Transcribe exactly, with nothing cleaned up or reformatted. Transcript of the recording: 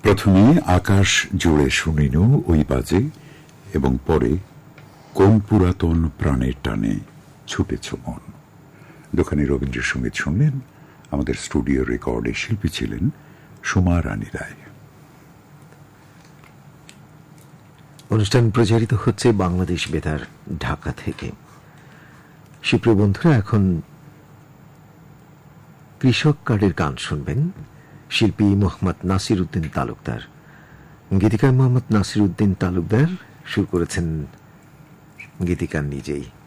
প্রথমে আকাশ জুড়ে শুনিনু ওই বাজে, এবং পরে কোন পুরাতন প্রাণের টানে ছুটেছ মন। দোকানে রবীন্দ্রসঙ্গীত শুনলেন। আমাদের স্টুডিও রেকর্ডে শিল্পী ছিলেন সুমা রানী রায়। অনুষ্ঠান প্রচারিত হচ্ছে বাংলাদেশ বেতার ঢাকা থেকে। সুপ্রিয় বন্ধুরা, এখন কৃষক কার্ডের গান শুনবেন। শিল্পী মোহাম্মদ নাসির উদ্দিন তালুকদার, গীতিকার মোহাম্মদ নাসির উদ্দিন তালুকদার, সুর করেছেন গীতিকার নিজেই।